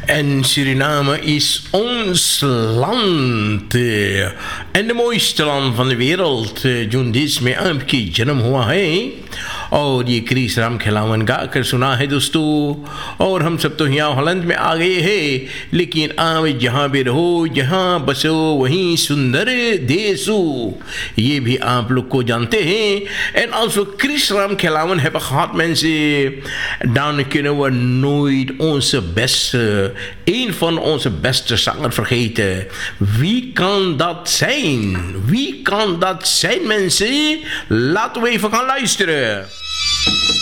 En Suriname is ons land. En de mooiste land van de wereld. Jundis में आपकी जन्म हुआ है और ये क्रिस राम खिलावन गा कर सुना है दोस्तों. और हम सब तो यहाँ हॉलैंड में आ गए हैं, लेकिन आप जहाँ भी रहो, जहाँ बसो, वहीं सुंदर देश हो, ये भी आप लोग को जानते हैं. En also Chris Ram Khelawan hebben gehad, mensen. Dan kunnen we nooit onze beste, een van onze beste zangers vergeten. Wie kan dat zijn? Wie kan dat zijn, mensen? Laten we even gaan luisteren.